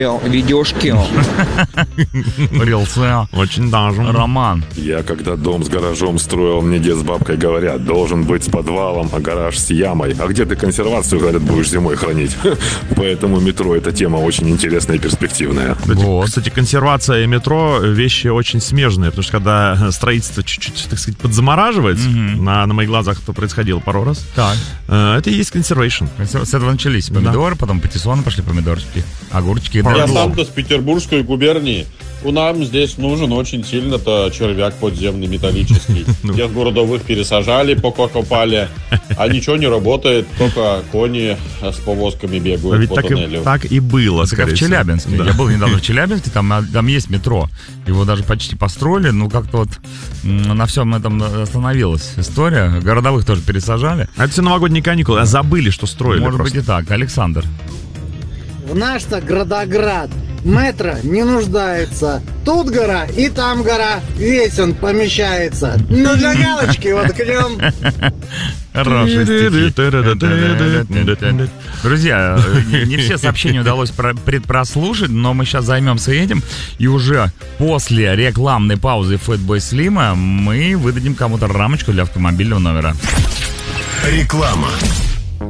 видюшки. Рилсы. Очень даже. Роман. Я когда дом с гаражом строил, мне дед с бабкой говорят, должен быть с подвалом, а гараж с ямой. А где ты консервацию, говорят, будешь зимой хранить? Поэтому метро — это тема очень интересная и перспективная. Кстати, консервация и метро — вещи очень смежные, потому что когда строительство чуть-чуть, так сказать, подзамораживается, на моих глазах это происходило пару раз, Так. это и есть conservation. С этого начались помидоры, потом патиссоны пошли помидорчики, огурчики. Я сам-то с Петербургской губернии. У нас здесь нужен очень сильно-то червяк подземный, металлический. Тех городовых пересажали, пока копали, а ничего не работает, только кони с повозками бегают Ведь по туннелю. так и было, Это как в Челябинске. Да. Я был недавно в Челябинске, там есть метро. Его даже почти построили, но как-то вот на всем этом остановилась история. Городовых тоже пересажали. А это все новогодние каникулы, а забыли, что строили. Может просто. быть и так. Александр. В наш-то Градоград метро не нуждается. Тут гора и там гора. Весь он помещается. Но для галочки воткнем. Хорошие стихи. Друзья, не все сообщения удалось предпрослушать, но мы сейчас займемся этим. И уже после рекламной паузы Fatboy Slim мы выдадим кому-то рамочку для автомобильного номера. Реклама.